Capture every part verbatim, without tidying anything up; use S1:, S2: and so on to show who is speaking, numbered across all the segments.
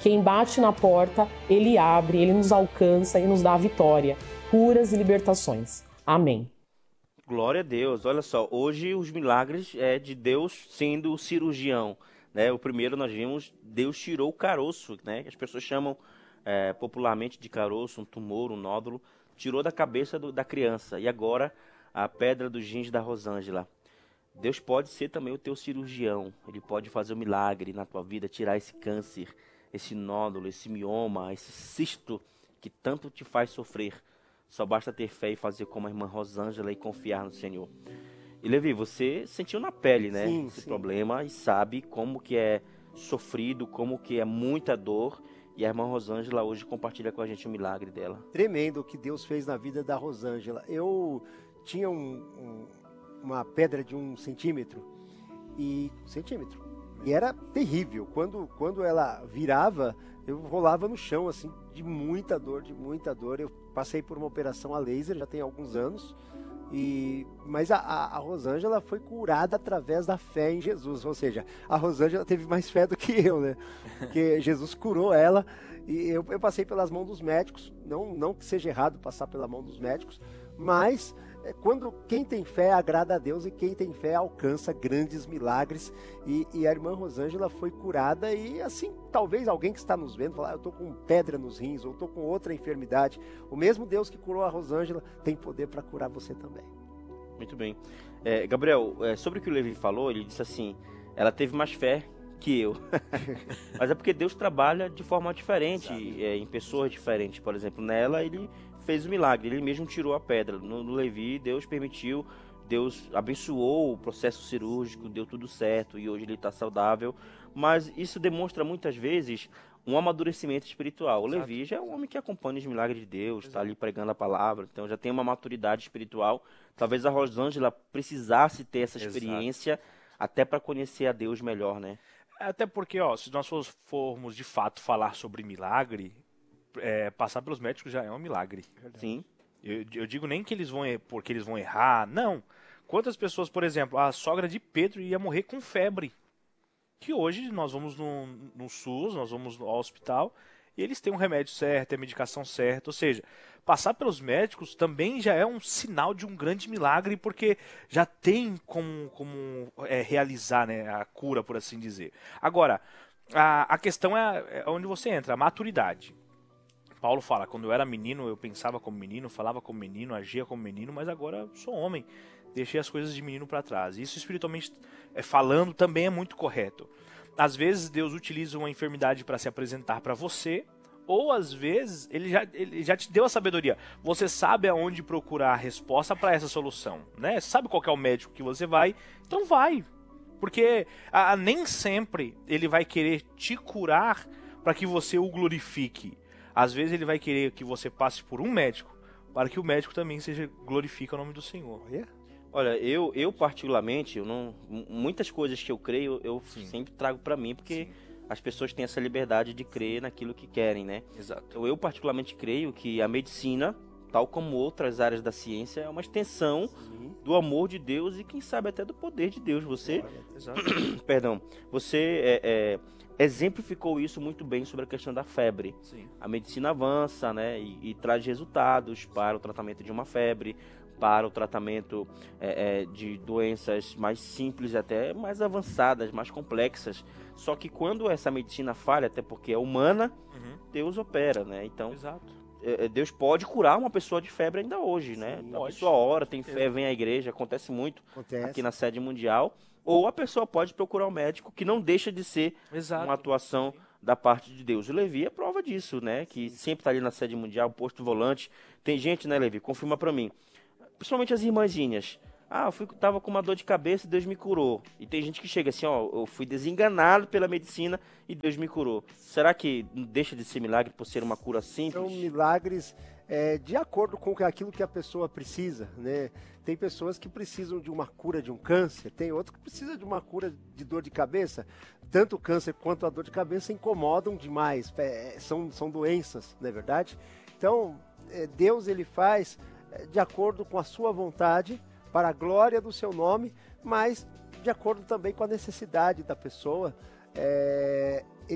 S1: Quem bate na porta, Ele abre, Ele nos alcança e nos dá a vitória, curas e libertações. Amém.
S2: Glória a Deus. Olha só, hoje os milagres é de Deus sendo o cirurgião, né? O primeiro nós vimos, Deus tirou o caroço, né? As pessoas chamam é, popularmente de caroço, um tumor, um nódulo, tirou da cabeça do, da criança. E agora a pedra dos rins da Rosângela. Deus pode ser também o teu cirurgião. Ele pode fazer um milagre na tua vida, tirar esse câncer, esse nódulo, esse mioma, esse cisto que tanto te faz sofrer. Só basta ter fé e fazer como a irmã Rosângela e confiar no Senhor. E Levi, você sentiu na pele, né,
S3: Sim,
S2: esse
S3: sim.
S2: problema e sabe como que é sofrido, como que é muita dor. E a irmã Rosângela hoje compartilha com a gente o milagre dela.
S3: Tremendo o que Deus fez na vida da Rosângela. Eu tinha um, um, uma pedra de um centímetro e centímetro e era terrível. Quando quando ela virava, eu rolava no chão assim de muita dor, de muita dor. Eu passei por uma operação a laser já tem alguns anos. E, mas a, a, a Rosângela foi curada através da fé em Jesus, ou seja, a Rosângela teve mais fé do que eu, né? Porque Jesus curou ela e eu, eu passei pelas mãos dos médicos, não, não que seja errado passar pela mão dos médicos, mas é, quando quem tem fé agrada a Deus e quem tem fé alcança grandes milagres e, e a irmã Rosângela foi curada e assim, talvez alguém que está nos vendo falar, ah, eu estou com pedra nos rins ou estou com outra enfermidade, o mesmo Deus que curou a Rosângela tem poder para curar você também. Muito
S2: bem. É, Gabriel, é, sobre o que o Levi falou, ele disse assim, ela teve mais fé que eu. Mas é porque Deus trabalha de forma diferente, é, em pessoas diferentes. Por exemplo, nela ele fez o milagre, ele mesmo tirou a pedra. No, no Levi, Deus permitiu, Deus abençoou o processo cirúrgico, deu tudo certo e hoje ele está saudável. Mas isso demonstra muitas vezes um amadurecimento espiritual. O Levi já é um homem que acompanha os milagres de Deus, está ali pregando a palavra, então já tem uma maturidade espiritual. Talvez a Rosângela precisasse ter essa experiência Exato. Até para conhecer a Deus melhor, né?
S4: Até porque, ó, se nós formos de fato falar sobre milagre, é, passar pelos médicos já é um milagre.
S2: Sim.
S4: Eu, eu digo nem que eles vão porque eles vão errar, não. Quantas pessoas, por exemplo, a sogra de Pedro ia morrer com febre. Que hoje nós vamos no, no SUS, nós vamos ao hospital e eles têm um remédio certo, a medicação certa. Ou seja, passar pelos médicos também já é um sinal de um grande milagre, porque já tem como, como é, realizar, né, a cura, por assim dizer. Agora, a, a questão é, é onde você entra, a maturidade. Paulo fala, quando eu era menino, eu pensava como menino, falava como menino, agia como menino, mas agora eu sou homem. Deixei as coisas de menino para trás. Isso, espiritualmente falando, também é muito correto. Às vezes, Deus utiliza uma enfermidade para se apresentar para você, ou às vezes, ele já, ele já te deu a sabedoria. Você sabe aonde procurar a resposta para essa solução, né? Sabe qual que é o médico que você vai, então vai. Porque a, nem sempre ele vai querer te curar para que você o glorifique. Às vezes ele vai querer que você passe por um médico, para que o médico também seja glorifique o nome do Senhor.
S2: Yeah. Olha, eu, eu particularmente, eu não, muitas coisas que eu creio, eu
S4: Sim.
S2: sempre trago para mim, porque
S4: Sim.
S2: as pessoas têm essa liberdade de crer naquilo que querem, né?
S4: Exato.
S2: Então, eu particularmente creio que a medicina, tal como outras áreas da ciência, é uma extensão Sim. do amor de Deus e quem sabe até do poder de Deus. Você,
S4: Exato.
S2: perdão, você é, é, exemplificou isso muito bem sobre a questão da febre.
S4: Sim.
S2: A medicina avança, né, e, e traz resultados para o tratamento de uma febre, para o tratamento é, é, de doenças mais simples, até mais avançadas, mais complexas. Só que quando essa medicina falha, até porque é humana, uhum. Deus opera, né? Então,
S4: Exato.
S2: É, Deus pode curar uma pessoa de febre ainda hoje, Sim, né? A pessoa ora, tem fé, Exato. Vem à igreja, acontece muito acontece. Aqui na sede mundial. Ou a pessoa pode procurar um médico, que não deixa de ser Exato. Uma atuação Sim. da parte de Deus. O Levi é prova disso, né? Que sempre está ali na sede mundial, posto volante. Tem gente, né, Levi? Confirma para mim. Principalmente as irmãzinhas. Ah, eu fui, tava com uma dor de cabeça e Deus me curou. E tem gente que chega assim, ó, eu fui desenganado pela medicina e Deus me curou. Será que deixa de ser milagre por ser uma cura simples?
S3: São milagres é, de acordo com aquilo que a pessoa precisa, né? Tem pessoas que precisam de uma cura de um câncer, tem outro que precisa de uma cura de dor de cabeça. Tanto o câncer quanto a dor de cabeça incomodam demais, é, são, são doenças, não é verdade? Então, é, Deus ele faz de acordo com a sua vontade, para a glória do seu nome, mas de acordo também com a necessidade da pessoa. É, ele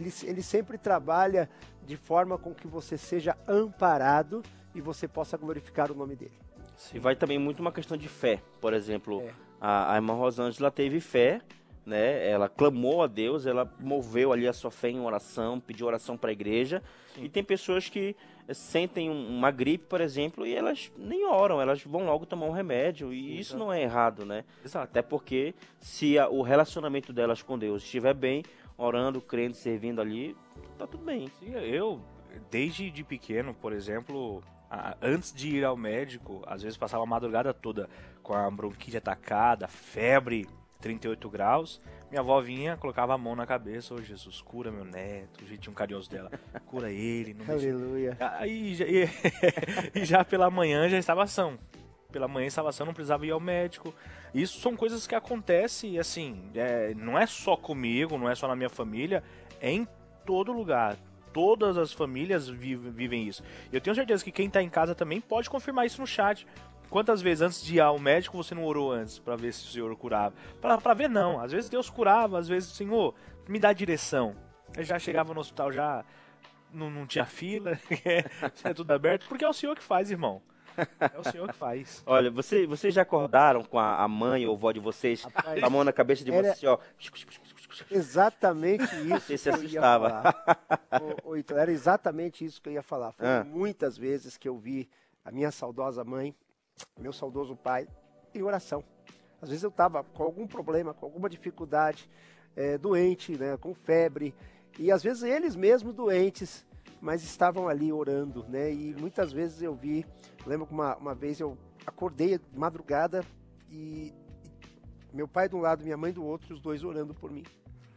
S3: ele, ele sempre trabalha de forma com que você seja amparado e você possa glorificar o nome dele.
S2: E vai também muito uma questão de fé. Por exemplo,
S3: É.
S2: a, a irmã Rosângela teve fé, né? Ela clamou a Deus, ela moveu ali a sua fé em oração, pediu oração para a igreja. Sim. E tem pessoas que sentem uma gripe, por exemplo, e elas nem oram, elas vão logo tomar um remédio. E isso não é errado, né?
S4: Exato.
S2: Até porque se a, o relacionamento delas com Deus estiver bem, orando, crendo, servindo ali, tá tudo bem.
S4: Sim, eu, desde de pequeno, por exemplo, a, antes de ir ao médico, às vezes passava a madrugada toda com a bronquite atacada, febre, trinta e oito graus. Minha avó vinha, colocava a mão na cabeça: ô Jesus, cura meu neto, o jeitinho carinhoso dela, cura ele. Não
S3: Aleluia.
S4: Aí, já, e, e já pela manhã já estava ação. Pela manhã estava ação, não precisava ir ao médico. Isso são coisas que acontecem, assim, é, não é só comigo, não é só na minha família, é em todo lugar. Todas as famílias vivem, vivem isso. Eu tenho certeza que quem está em casa também pode confirmar isso no chat. Quantas vezes antes de ir ao médico você não orou antes para ver se o Senhor curava? Para ver não, às vezes Deus curava, às vezes, Senhor, me dá direção. Eu já chegava no hospital, já não, não tinha fila, é tudo aberto, porque é o Senhor que faz, irmão. É o Senhor que faz.
S2: Olha, você, vocês já acordaram com a, a mãe ou vó de vocês,
S3: Rapaz,
S2: com a mão na cabeça de
S3: era-
S2: vocês, ó.
S3: Exatamente isso
S2: Você se
S3: que eu ia
S2: assustava.
S3: falar. Ô, ô, Ítalo, era exatamente isso que eu ia falar. Foram
S2: Ah.
S3: muitas vezes que eu vi a minha saudosa mãe, meu saudoso pai, em oração. Às vezes eu estava com algum problema, com alguma dificuldade, eh, doente, né, com febre, e às vezes eles mesmos doentes, mas estavam ali orando, né? E muitas vezes eu vi, lembro que uma, uma vez eu acordei de madrugada e, e meu pai de um lado, minha mãe do outro, os dois orando por mim.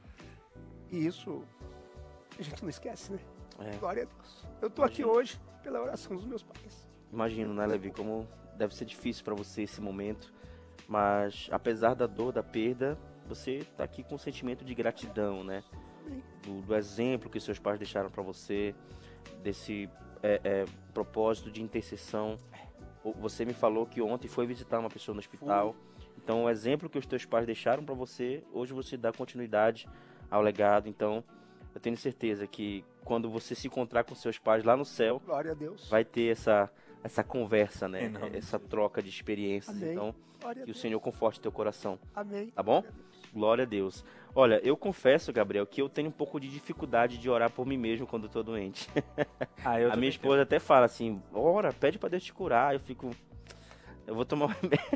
S3: E isso a gente não esquece, né?
S2: É.
S3: Glória a Deus. Eu tô aqui hoje pela oração dos meus pais.
S2: Imagino, né, Levi, como deve ser difícil para você esse momento, mas apesar da dor, da perda, você tá aqui com um sentimento de gratidão, né? Do, do exemplo que seus pais deixaram para você, desse é, é, propósito de intercessão. O- Você me falou que ontem foi visitar uma pessoa no hospital, então o exemplo que os teus pais deixaram para você, hoje você dá continuidade ao legado. Então eu tenho certeza que quando você se encontrar com seus pais lá no céu,
S3: Glória a Deus.
S2: vai ter essa, essa conversa, né?
S4: Em nome de
S2: Essa troca de experiências.
S3: Amém.
S2: Então,
S3: Glória a
S2: que o
S3: Deus.
S2: Senhor conforte teu coração,
S3: Amém.
S2: tá bom?
S3: Glória a Deus.
S2: Glória a Deus. Olha, eu confesso, Gabriel, que eu tenho um pouco de dificuldade de orar por mim mesmo quando eu tô doente.
S4: Ah, eu
S2: A
S4: também
S2: minha esposa até fala assim: ora, pede pra Deus te curar. Eu fico. Eu vou tomar um remédio.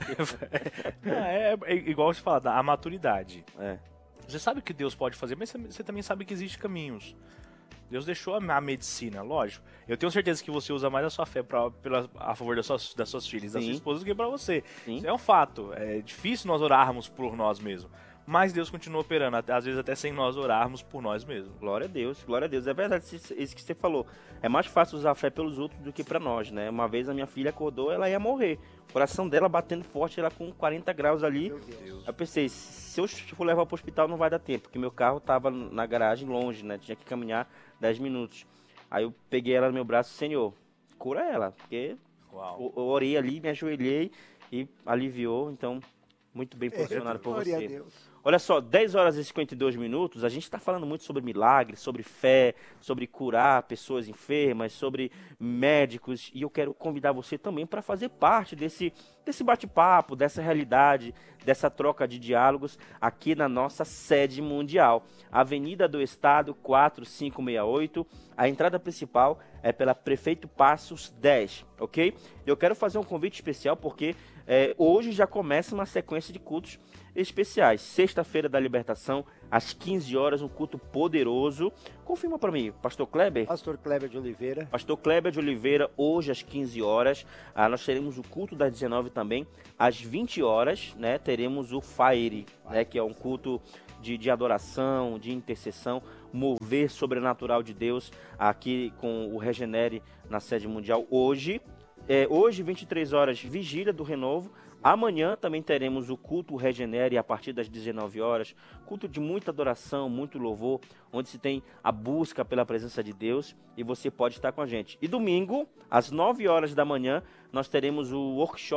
S4: tenho. Ah, é, é igual você fala, a maturidade.
S2: É.
S4: Você sabe o que Deus pode fazer, mas você, você também sabe que existem caminhos. Deus deixou a, a medicina, lógico. Eu tenho certeza que você usa mais a sua fé pra, pela, a favor das suas, das suas filhas, da
S2: Sim.
S4: sua esposa, do que pra você.
S2: Sim.
S4: Isso é um fato. É difícil nós orarmos por nós mesmos. Mas Deus continua operando, até- às vezes até sem nós orarmos por nós mesmos.
S2: Glória a Deus, glória a Deus. É verdade isso isso que você falou. É mais fácil usar a fé pelos outros do que pra nós, né? Uma vez a minha filha acordou, ela ia morrer. O coração dela batendo forte, ela com quarenta graus ali.
S3: Meu Deus.
S2: Eu pensei, se eu for levar pro hospital não vai dar tempo, porque meu carro tava na garagem longe, né? Tinha que caminhar dez minutos. Aí eu peguei ela no meu braço: Senhor, cura ela, porque
S4: Uau.
S2: eu eu orei ali, me ajoelhei e aliviou. Então, muito bem posicionado por
S3: Glória a
S2: você.
S3: Deus.
S2: Olha só, dez horas e cinquenta e dois minutos, a gente está falando muito sobre milagres, sobre fé, sobre curar pessoas enfermas, sobre médicos, e eu quero convidar você também para fazer parte desse, desse bate-papo, dessa realidade, dessa troca de diálogos aqui na nossa sede mundial. Avenida do Estado quatro cinco seis oito, a entrada principal é pela Prefeito Passos dez, ok? Eu quero fazer um convite especial porque é, hoje já começa uma sequência de cultos especiais. Sexta-feira da Libertação, às quinze horas, um culto poderoso. Confirma para mim, Pastor Kleber?
S3: Pastor Kleber de Oliveira.
S2: Pastor Kleber de Oliveira, hoje às quinze horas. Ah, nós teremos o culto das dezenove também. Às vinte horas, né, teremos o Fire, né, que é um culto de, de adoração, de intercessão, mover sobrenatural de Deus aqui com o Regenere na sede mundial hoje. É, hoje, vinte e três horas, vigília do Renovo. Amanhã também teremos o culto Regenere a partir das dezenove horas. Culto de muita adoração, muito louvor, onde se tem a busca pela presença de Deus e você pode estar com a gente. E domingo, às nove horas da manhã, nós teremos o workshop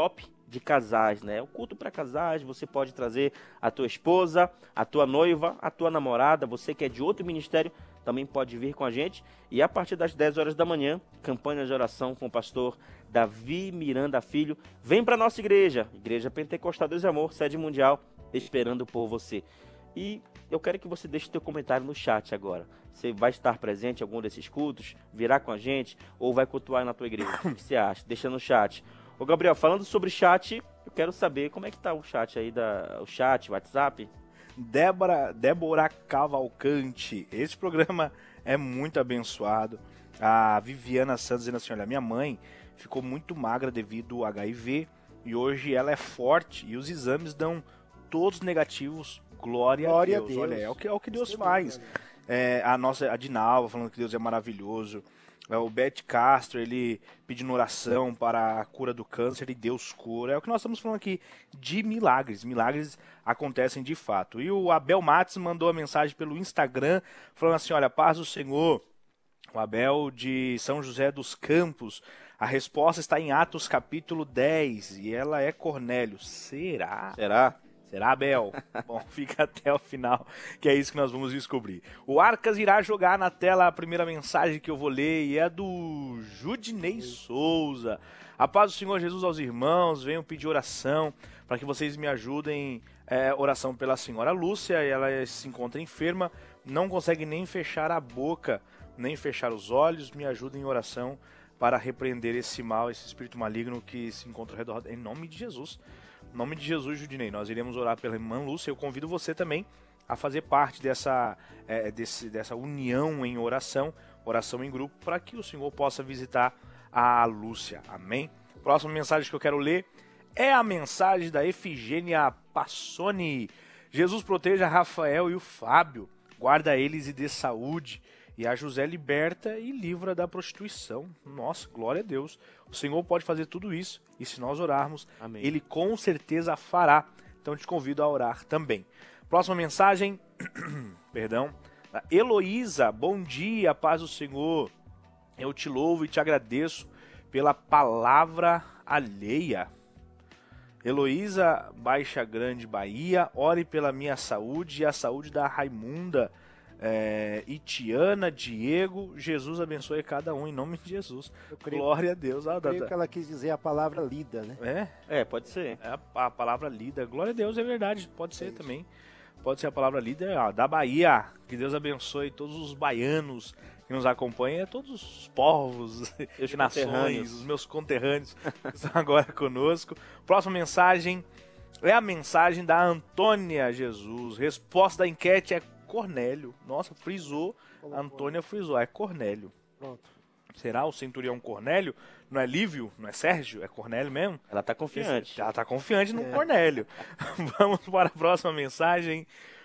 S2: de casais, né? É um culto para casais, você pode trazer a tua esposa, a tua noiva, a tua namorada, você que é de outro ministério, também pode vir com a gente. E a partir das dez horas da manhã, campanha de oração com o pastor Davi Miranda Filho. Vem para nossa igreja, Igreja Pentecostal Deus e Amor, sede mundial, esperando por você. E eu quero que você deixe teu comentário no chat agora. Você vai estar presente em algum desses cultos, virá com a gente, ou vai cultuar na tua igreja? O que você acha? Deixa no chat. Ô Gabriel, falando sobre chat, eu quero saber como é que tá o chat aí, da, o chat, o WhatsApp?
S4: Débora, Débora Cavalcante, esse programa é muito abençoado. A Viviana Santos dizendo assim, olha, minha mãe ficou muito magra devido ao H I V e hoje ela é forte e os exames dão todos negativos. Glória,
S3: Glória
S4: a Deus.
S3: a Deus.
S4: Olha, é o que, é o que Deus
S3: Isso
S4: faz.
S3: é bom,
S4: É, a nossa, a Dinalva falando que Deus é maravilhoso. É, o Beth Castro, ele pedindo oração para a cura do câncer e Deus cura. É o que nós estamos falando aqui de milagres. Milagres acontecem de fato. E o Abel Matos mandou a mensagem pelo Instagram falando assim, olha, paz do Senhor. O Abel de São José dos Campos. A resposta está em Atos capítulo dez e ela é Cornélio. Será?
S2: Será?
S4: Será, Abel? Bom, fica até o final, que é isso que nós vamos descobrir. O Arcas irá jogar na tela a primeira mensagem que eu vou ler e é do Judinei Souza. A paz do Senhor Jesus aos irmãos, venham pedir oração para que vocês me ajudem. É, oração pela senhora Lúcia, ela se encontra enferma, não consegue nem fechar a boca, nem fechar os olhos. Me ajudem em oração para repreender esse mal, esse espírito maligno que se encontra ao redor. Em nome de Jesus. Em nome de Jesus, Judinei, nós iremos orar pela irmã Lúcia. Eu convido você também a fazer parte dessa, é, desse, dessa união em oração, oração em grupo, para que o Senhor possa visitar a Lúcia. Amém? Próxima mensagem que eu quero ler é a mensagem da Efigênia Passoni. Jesus proteja Rafael e o Fábio, guarda eles e dê saúde. E a José liberta e livra da prostituição. Nossa, glória a Deus. O Senhor pode fazer tudo isso. E se nós orarmos, Amém. Ele com certeza fará. Então te convido a orar também. Próxima mensagem. Perdão. Da Heloísa. Bom dia, paz do Senhor. Eu te louvo e te agradeço pela palavra alheia. Heloísa, Baixa Grande, Bahia. Ore pela minha saúde e a saúde da Raimunda. É, Itiana, Diego, Jesus abençoe cada um em nome de Jesus. Eu creio, Glória a Deus. Ah,
S3: eu creio que ela quis dizer a palavra lida, né?
S4: É?
S2: É, pode ser.
S4: É a, a palavra lida. Glória a Deus, é verdade. Pode ser é também. Pode ser a palavra lida ó, da Bahia. Que Deus abençoe todos os baianos que nos acompanham, todos os povos e nações, os meus conterrâneos que estão agora conosco. Próxima mensagem é a mensagem da Antônia Jesus. Resposta da enquete é Cornélio. Nossa, frisou. A Antônia frisou. É Cornélio.
S3: Pronto.
S4: Será o centurião Cornélio? Não é Lívio? Não é Sérgio? É Cornélio mesmo?
S2: Ela tá confiante.
S4: Ela tá confiante no
S3: é.
S4: Cornélio. Vamos para a próxima mensagem.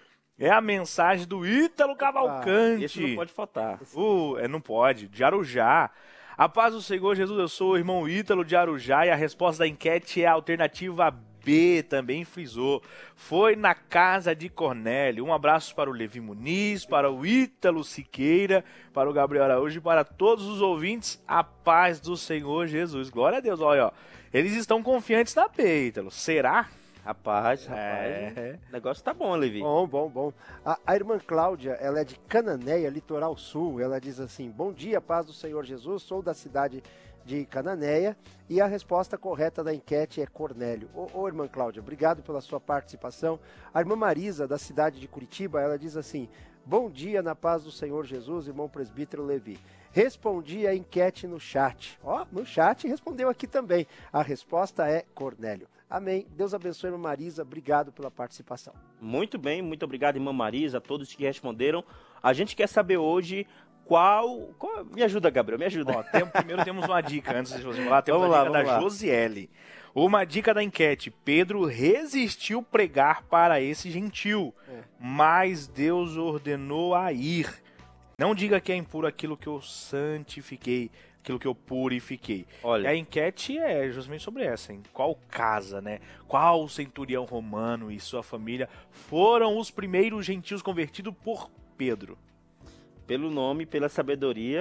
S4: É a mensagem do Ítalo Cavalcante.
S2: Ah, esse não pode faltar.
S4: Uh, é, não pode. De Arujá. A paz do Senhor Jesus, eu sou o irmão Ítalo de Arujá e a resposta da enquete é a alternativa B, também frisou. Foi na casa de Cornélio. Um abraço para o Levi Muniz, para o Ítalo Siqueira, para o Gabriel Araújo e para todos os ouvintes. A paz do Senhor Jesus. Glória a Deus. Olha, ó, eles estão confiantes na B, Ítalo. Será?
S2: Rapaz, rapaz,
S4: é.
S2: o negócio tá bom, Levi.
S3: Bom, bom, bom. A, a irmã Cláudia, ela é de Cananéia, litoral sul. Ela diz assim, bom dia, paz do Senhor Jesus, sou da cidade de Cananéia e a resposta correta da enquete é Cornélio. Ô, ô irmã Cláudia, obrigado pela sua participação. A irmã Marisa, da cidade de Curitiba, ela diz assim, bom dia na paz do Senhor Jesus, irmão presbítero Levi. Respondi a enquete no chat. Ó, no chat respondeu aqui também. A resposta é Cornélio. Amém. Deus abençoe, irmã Marisa. Obrigado pela participação.
S2: Muito bem, muito obrigado, irmã Marisa, a todos que responderam. A gente quer saber hoje qual... qual... Me ajuda, Gabriel, me ajuda.
S4: Ó, tem, primeiro temos uma dica, antes de você falar, temos
S2: vamos
S4: a
S2: lá,
S4: dica
S2: vamos
S4: da
S2: lá.
S4: Josiele. Uma dica da enquete, Pedro resistiu pregar para esse gentil,
S3: É.
S4: mas Deus ordenou a ir. Não diga que é impuro aquilo que eu santifiquei, aquilo que eu purifiquei.
S2: Olha.
S4: E a enquete é justamente sobre essa, em qual casa, né? Qual centurião romano e sua família foram os primeiros gentios convertidos por Pedro?
S2: Pelo nome, pela sabedoria,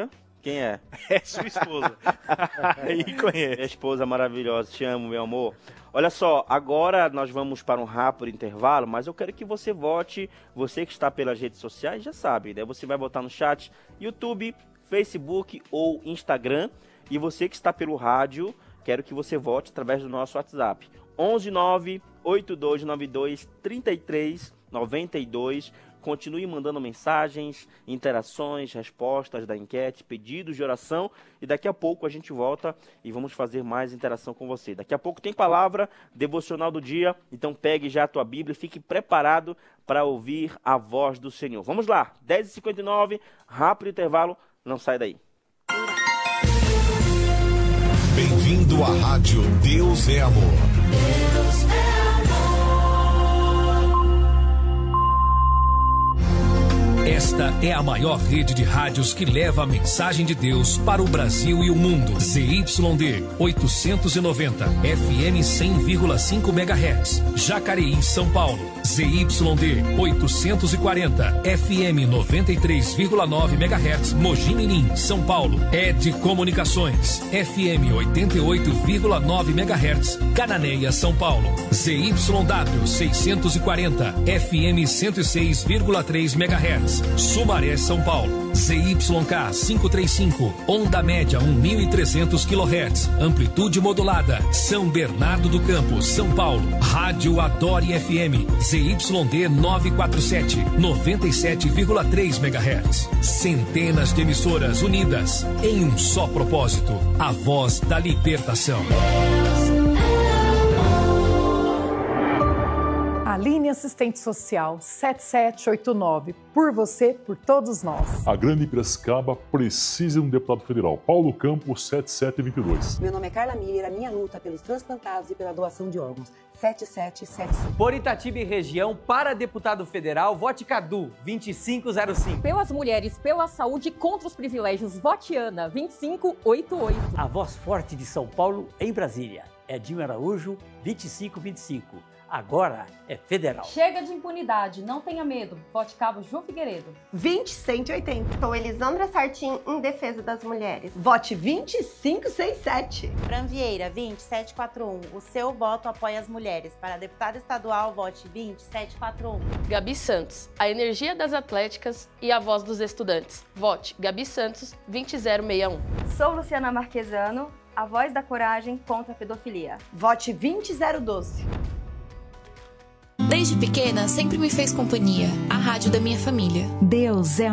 S2: Quem é?
S4: É sua esposa. Aí
S2: Minha
S4: conhece.
S2: esposa maravilhosa, te amo, meu amor. Olha só, agora nós vamos para um rápido intervalo, mas eu quero que você vote, você que está pelas redes sociais já sabe, né? Você vai votar no chat, YouTube, Facebook ou Instagram, e você que está pelo rádio, quero que você vote através do nosso WhatsApp. onze nove oito dois nove dois três três nove dois. Continue mandando mensagens, interações, respostas da enquete, pedidos de oração, e daqui a pouco a gente volta e vamos fazer mais interação com você. Daqui a pouco tem palavra devocional do dia, então pegue já a tua Bíblia e fique preparado para ouvir a voz do Senhor. Vamos lá, dez e cinquenta e nove, rápido intervalo, não sai daí.
S5: Bem-vindo à Rádio Deus é Amor.
S6: Deus é amor.
S7: Esta é a maior rede de rádios que leva a mensagem de Deus para o Brasil e o mundo. Z Y D oitocentos e noventa, F M cem vírgula cinco megahertz, Jacareí, São Paulo. Z Y D oitocentos e quarenta, F M noventa e três vírgula nove megahertz, Mogi Mirim, São Paulo. Ed Comunicações, F M oitenta e oito vírgula nove megahertz, Cananéia, São Paulo. Z Y W seiscentos e quarenta, F M cento e seis vírgula três megahertz, Sumaré, São Paulo. Z Y K quinhentos e trinta e cinco, onda média mil e trezentos quilohertz, amplitude modulada, São Bernardo do Campo, São Paulo. Rádio Adore F M, Z Y D novecentos e quarenta e sete, noventa e sete vírgula três megahertz. Centenas de emissoras unidas em um só propósito, a voz da libertação.
S8: Aline Assistente Social sete sete oito nove. Por você, por todos nós.
S9: A Grande Piracicaba precisa de um deputado federal. Paulo Campos, sete sete dois dois.
S10: Meu nome é Carla Miller, a minha luta pelos transplantados e pela doação de órgãos. sete sete sete cinco.
S11: Por Itatiba e região, para deputado federal, vote Cadu, vinte e cinco zero cinco.
S12: Pelas mulheres, pela saúde, contra os privilégios, vote Ana, vinte e cinco oitenta e oito.
S13: A voz forte de São Paulo em Brasília. Edinho Araújo, vinte e cinco vinte e cinco. Agora é federal.
S14: Chega de impunidade, não tenha medo. Vote Cabo Ju Figueiredo.
S15: vinte cento e oitenta. Sou Elisandra Sartin, em defesa das mulheres.
S16: Vote vinte e cinco sessenta e sete.
S17: Fran Vieira, vinte sete quatro um. O seu voto apoia as mulheres. Para deputada estadual, vote vinte sete quatro um.
S18: Gabi Santos, a energia das atléticas e a voz dos estudantes. Vote Gabi Santos, vinte zero sessenta e um.
S19: Sou Luciana Marquesano, a voz da coragem contra a pedofilia.
S16: Vote vinte zero doze.
S20: Desde pequena, sempre me fez companhia, a rádio da minha família.
S8: Deus é